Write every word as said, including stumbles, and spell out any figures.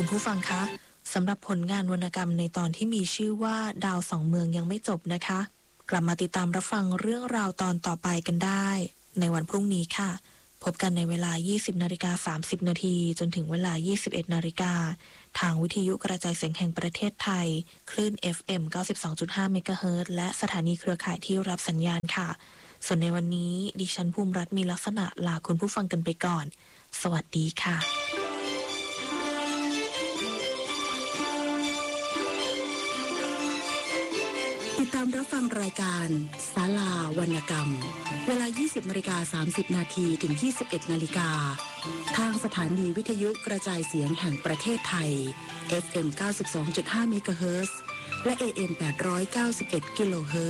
คุณผู้ฟังคะสำหรับผลงานวรรณกรรมในตอนที่มีชื่อว่าดาวสองเมืองยังไม่จบนะคะกลับมาติดตามรับฟังเรื่องราวตอนต่อไปกันได้ในวันพรุ่งนี้ค่ะพบกันในเวลา ยี่สิบนาฬิกาสามสิบนาทีจนถึงเวลา ยี่สิบเอ็ดนาฬิกาทางวิทยุกระจายเสียงแห่งประเทศไทยคลื่น เอฟ เอ็ม เก้าสิบสองจุดห้า เมกะเฮิรตซ์และสถานีเครือข่ายที่รับสัญญาณค่ะส่วนในวันนี้ดิฉันภูมิรัตน์มีลักษณะลาคุณผู้ฟังกันไปก่อนสวัสดีค่ะติดตามรับฟังรายการศาลาวรรณกรรมเวลา ยี่สิบนาฬิกาสามสิบนาทีถึง ยี่สิบเอ็ดนาฬิกาทางสถานีวิทยุกระจายเสียงแห่งประเทศไทย เอฟ เอ็ม เก้าสิบสองจุดห้า เมกะเฮิรตซ์และ เอ เอ็ม แปดร้อยเก้าสิบเอ็ด กิโลเฮิรตซ์